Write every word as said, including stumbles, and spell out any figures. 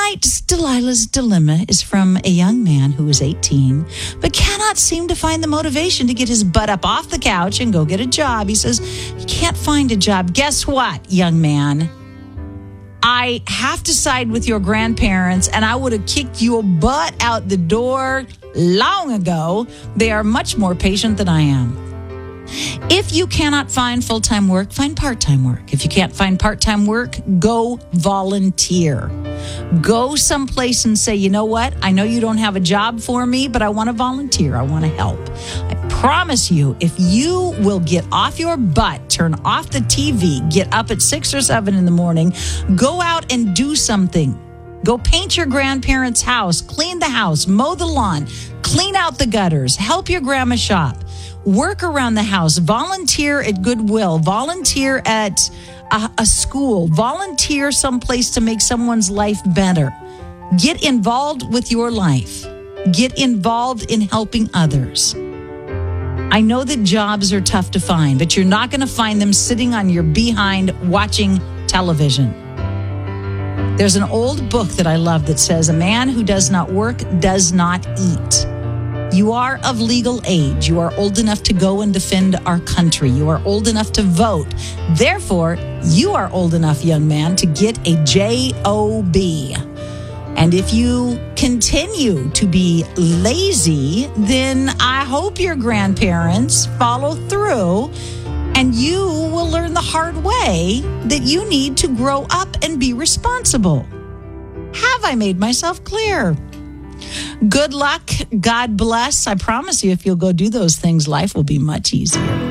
Tonight's Delilah's Dilemma is from a young man who is eighteen, but cannot seem to find the motivation to get his butt up off the couch and go get a job. He says he can't find a job. Guess what, young man? I have to side with your grandparents, and I would have kicked your butt out the door long ago. They are much more patient than I am. If you cannot find full-time work, find part-time work. If you can't find part-time work, go volunteer. Go someplace and say, you know what? I know you don't have a job for me, but I want to volunteer. I want to help. I promise you, if you will get off your butt, turn off the T V, get up at six or seven in the morning, go out and do something. Go paint your grandparents' house, clean the house, mow the lawn, clean out the gutters, help your grandma shop. Work around the house, volunteer at Goodwill, volunteer at a, a school, volunteer someplace to make someone's life better. Get involved with your life. Get involved in helping others. I know that jobs are tough to find, but you're not going to find them sitting on your behind watching television. There's an old book that I love that says, a man who does not work does not eat. You are of legal age. You are old enough to go and defend our country. You are old enough to vote. Therefore, you are old enough, young man, to get a job. And if you continue to be lazy, then I hope your grandparents follow through and you will learn the hard way that you need to grow up and be responsible. Have I made myself clear? Good luck. God bless. I promise you, if you'll go do those things, life will be much easier.